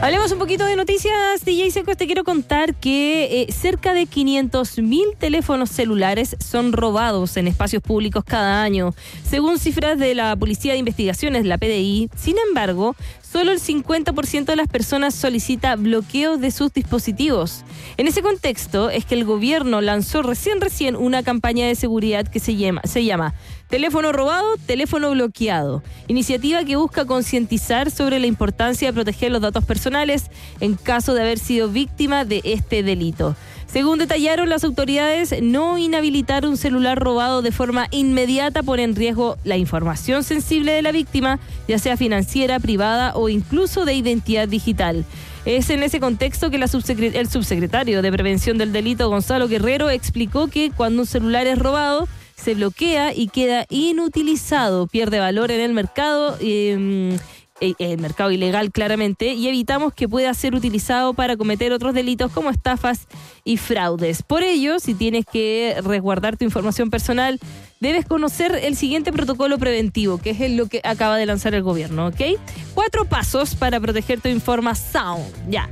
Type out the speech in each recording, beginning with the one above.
Hablemos un poquito de noticias, DJ Secos. Te quiero contar que cerca de 500.000 teléfonos celulares son robados en espacios públicos cada año, según cifras de la Policía de Investigaciones, la PDI. Sin embargo, solo el 50% de las personas solicita bloqueo de sus dispositivos. En ese contexto es que el gobierno lanzó recién una campaña de seguridad que se llama Teléfono robado, teléfono bloqueado. Iniciativa que busca concientizar sobre la importancia de proteger los datos personales en caso de haber sido víctima de este delito. Según detallaron las autoridades, no inhabilitar un celular robado de forma inmediata pone en riesgo la información sensible de la víctima, ya sea financiera, privada o incluso de identidad digital. Es en ese contexto que el subsecretario de Prevención del Delito, Gonzalo Guerrero, explicó que cuando un celular es robado, se bloquea y queda inutilizado, pierde valor en el mercado, el mercado ilegal claramente, y evitamos que pueda ser utilizado para cometer otros delitos como estafas y fraudes. Por ello, si tienes que resguardar tu información personal, debes conocer el siguiente protocolo preventivo, que es lo que acaba de lanzar el gobierno, ¿ok? 4 pasos para proteger tu información. Ya.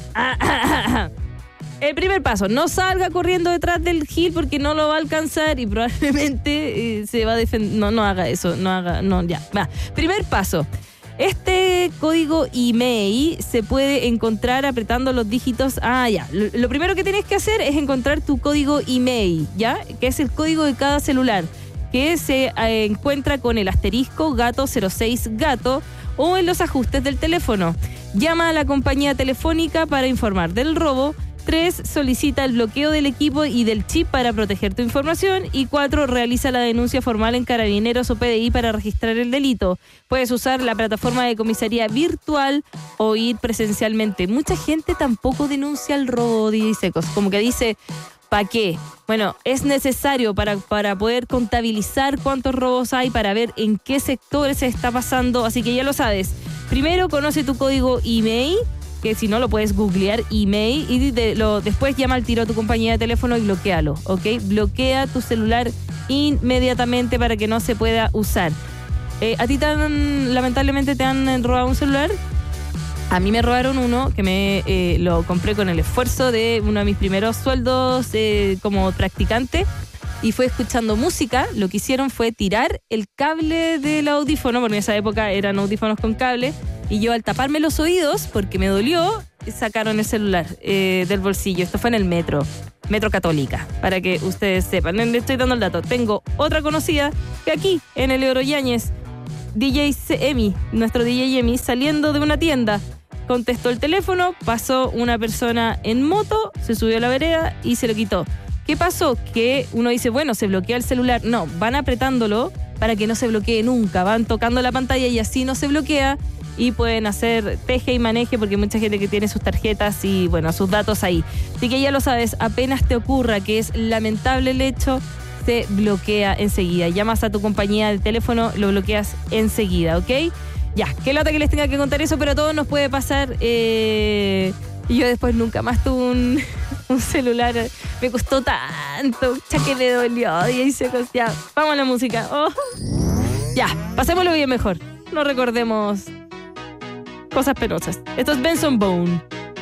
El primer paso, no salga corriendo detrás del Gil porque no lo va a alcanzar y probablemente se va a defender. No haga eso, va. Primer paso, este código email se puede encontrar apretando los dígitos. Lo primero que tienes que hacer es encontrar tu código email, ¿ya? Que es el código de cada celular, que se encuentra con el asterisco gato 06 gato o en los ajustes del teléfono. Llama a la compañía telefónica para informar del robo. 3. Solicita el bloqueo del equipo y del chip para proteger tu información. Y 4. Realiza la denuncia formal en Carabineros o PDI para registrar el delito. Puedes usar la plataforma de comisaría virtual o ir presencialmente. Mucha gente tampoco denuncia el robo, DJ Secos. Como que dice, ¿para qué? Bueno, es necesario para poder contabilizar cuántos robos hay, para ver en qué sectores se está pasando. Así que ya lo sabes. Primero, conoce tu código email, que si no lo puedes googlear email, y después llama al tiro a tu compañía de teléfono y bloquéalo, ¿ok? Bloquea tu celular inmediatamente para que no se pueda usar. ¿A ti lamentablemente te han robado un celular? A mí me robaron uno que lo compré con el esfuerzo de uno de mis primeros sueldos como practicante, y fue escuchando música. Lo que hicieron fue tirar el cable del audífono, porque en esa época eran audífonos con cable, y yo al taparme los oídos, porque me dolió, sacaron el celular del bolsillo. Esto fue en el Metro Católica, para que ustedes sepan. Le estoy dando el dato. Tengo otra conocida que aquí, en el Euro Yáñez, DJ Emi, nuestro DJ Emi, saliendo de una tienda, contestó el teléfono, pasó una persona en moto, se subió a la vereda y se lo quitó. ¿Qué pasó? Que uno dice, bueno, se bloquea el celular. No, van apretándolo para que no se bloquee nunca. Van tocando la pantalla y así no se bloquea, y pueden hacer teje y maneje, porque hay mucha gente que tiene sus tarjetas y, bueno, sus datos ahí. Así que ya lo sabes, apenas te ocurra que es lamentable el hecho, se bloquea enseguida. Llamas a tu compañía de teléfono, lo bloqueas enseguida, ¿ok? Ya, qué lata que les tenga que contar eso, pero a todos nos puede pasar. Y yo después nunca más tuve un celular. Me costó tanto, ya que me dolió. Y se ya, vamos a la música. Oh. Ya, pasémoslo bien mejor. No recordemos cosas penosas. Esto es Benson Boone.